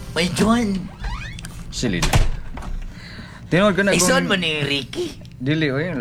May John. Silid. Tinod ko na Ison mo ni Ricky. Dili, oy.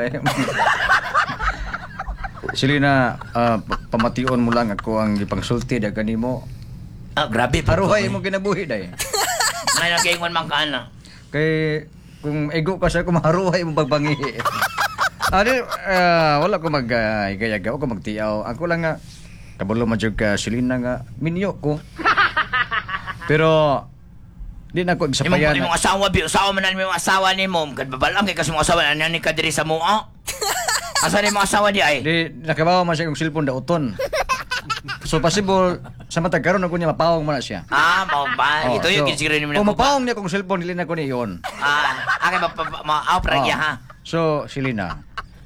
Silina, pamation mo lang ako ang ipangsulti da kanimo. Grabe pa. Haruhay mo kinabuhi day. May nakaingon man ka na. Kay kung ego ka sa kumaharuhay mo pagbangi. Wala ko mag-igayaga o ko magtiyaw. Ako lang nga kabulo man jud ka Silina nga minyo ko. Pero di na ko igsapayan. Imong asawa usawa man nimo asawa nimo. Kadbabalang kay kasi mo asawa ani ka diri sa mua. Asa ni mo asawa di ay? Di nakabawa man siya kung cellphone dauton. So possible sa matag karon ako niya mapawong man na siya. Mao ba? Ito yung kinsiguro nimo na. Kung mapawong niya kung cellphone dili na ko ni iyon. Akay ma pragya ha. So Silina.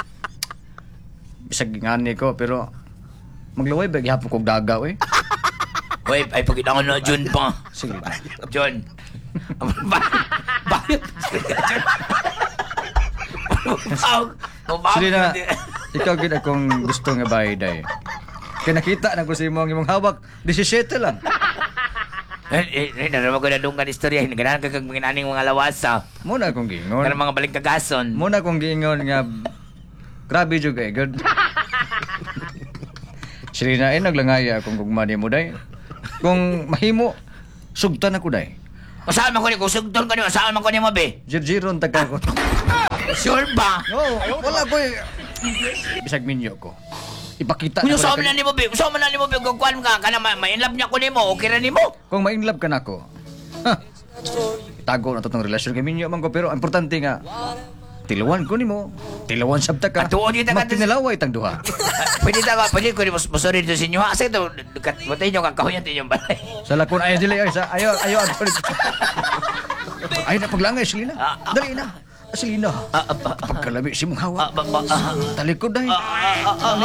Bisag ngani ko pero magluway ba gihapon kog daga we. Hoy, ay pagidangan na John pa. Sige. John. Bakit? Silina, ikaw gid akong gusto nga bayday. Kaya nakita na ko sa imong hawak 17 lang. Naman ko na doon ka istorya. Ganahan ka kag mga naning mga lawasa. Muna akong gingon. Ganahan mga baling kagason. Muna akong gingon nga grabe jud kay good. Silina, naglangaya akong gugmani mo day. Kung mahimo, sugtan ako day. Saan man ko ni kung sugton ka niyo? Saan man ko ni mo be? Jirjiron taga ko. Sure ba? No, wala ko bisag minyo ko. Ipakita Kung na saan man na ni mo be? Saan man na ni mo be? Kung kuhan ka, kana ma-inlove niya ko ni mo, okay ra ni mo? Kung ma-inlove ka na ako. Tago na to tong relasyon kay minyo man ko pero ang importante nga tilawan ko nimo. Tilawan sabta ka. Atuon kita ka. Magtinalaway tang duha. Pwede ko ni masuri dito sa inyo. Asa ito, matay nyo kang kahuyan inyong balay. Sa lakon ay dili ay sa ayo ay na paglangay Selena. Dali na. Selena. Pagkalami si mong hawa. Talikod dai.